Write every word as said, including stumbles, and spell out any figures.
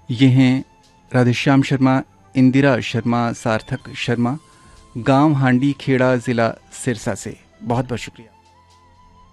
ये हैं राधेश्याम शर्मा, इंदिरा शर्मा, सार्थक शर्मा, गांव हांडी खेड़ा, ज़िला सिरसा से। बहुत बहुत शुक्रिया।